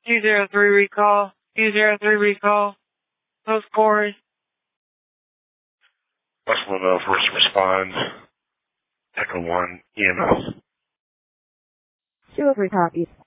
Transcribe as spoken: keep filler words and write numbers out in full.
two zero three recall. two zero three recall. Post Corey. West Window, first respond. Echo one, E M S. two oh three copies.